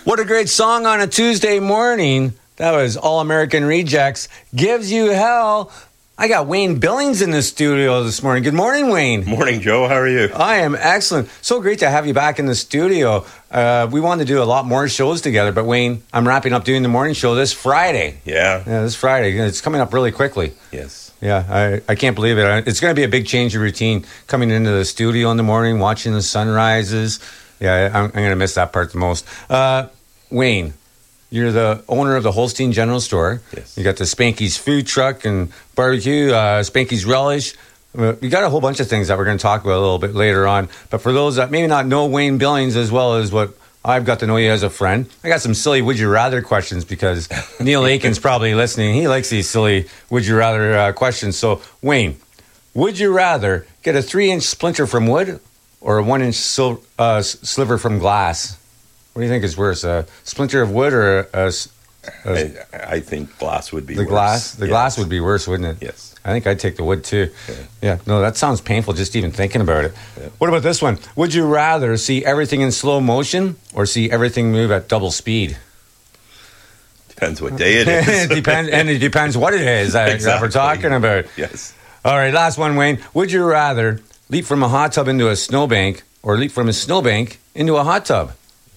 What a great song on a Tuesday morning. That was All American Rejects. Gives You Hell. I got Wayne Billings in the studio this morning. Good morning, Wayne. Morning, Joe. How are you? I am excellent. So great to have you back in the studio. We wanted to do a lot more shows together, but Wayne, I'm wrapping up doing the morning show this Friday. Yeah, this Friday. It's coming up really quickly. Yes. Yeah, I can't believe it. It's going to be a big change of routine coming into the studio in the morning, watching the sunrises. Yeah, I'm going to miss that part the most. Wayne, you're the owner of the Holstein General Store. Yes. You got the Spanky's food truck and barbecue, Spanky's Relish. We got a whole bunch of things that we're going to talk about a little bit later on. But for those that maybe not know Wayne Billings as well as what I've got to know you as a friend, I got some silly would you rather questions because Neil Aiken's probably listening. He likes these silly would you rather questions. So, Wayne, would you rather get a 3-inch splinter from wood or a 1-inch sliver from glass? What do you think is worse, a splinter of wood or I think glass would be worse. The glass would be worse, wouldn't it? Yes. I think I'd take the wood too. Yeah. No, that sounds painful just even thinking about it. Yeah. What about this one? Would you rather see everything in slow motion or see everything move at double speed? Depends what day it is. It depends what it is that we're talking about. Yes. All right, last one, Wayne. Would you rather leap from a hot tub into a snowbank or leap from a snowbank into a hot tub?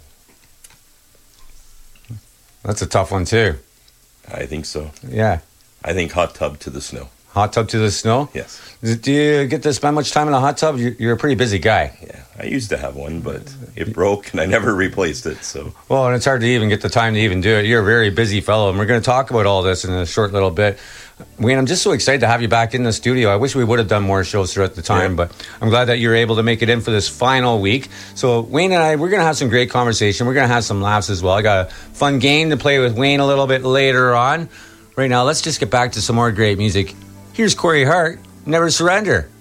That's a tough one too. I think so. Yeah. I think hot tub to the snow. Hot tub to the snow? Yes. Do you get to spend much time in a hot tub? You're a pretty busy guy. Yeah. I used to have one, but it broke and I never replaced it. So. Well, and it's hard to even get the time to even do it. You're a very busy fellow, and we're going to talk about all this in a short little bit. Wayne, I'm just so excited to have you back in the studio. I wish we would have done more shows throughout the time, but I'm glad that you're able to make it in for this final week. So Wayne and I, we're going to have some great conversation. We're going to have some laughs as well. I got a fun game to play with Wayne a little bit later on. Right now, let's just get back to some more great music. Here's Corey Hart, Never Surrender.